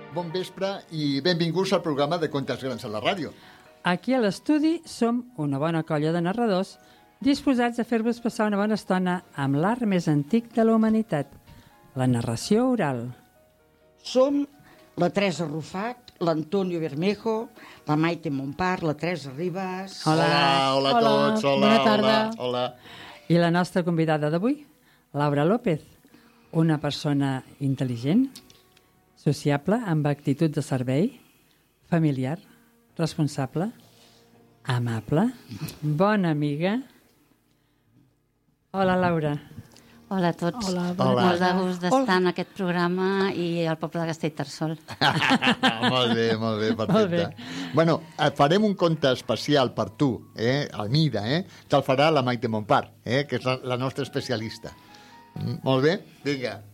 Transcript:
Bon vespre i benvinguts al programa de Contes Grans a la ràdio. Aquí a l'estudi som una bona colla de narradors disposats a fer-vos passar una bona estona amb l'art més antic de la humanitat, la narració oral. Som la Teresa Rufat, l'Antonio Bermejo, la Maite Montpar, la Teresa Ribas... Hola a tots, bona tarda. Hola. I la nostra convidada d'avui, Laura López, una persona intel·ligent, sociable, amb actitud de servei, familiar, responsable, amable, bona amiga. Hola, Laura. Hola a tots. Hola. Molt de gust d'estar en aquest programa i al poble de Castellterçol. Molt bé, perfecte. Molt bé. Bueno, farem un conte especial per tu, Almida, que el farà la Maite Montpar, que és la nostra especialista. Molt bé? Vinga.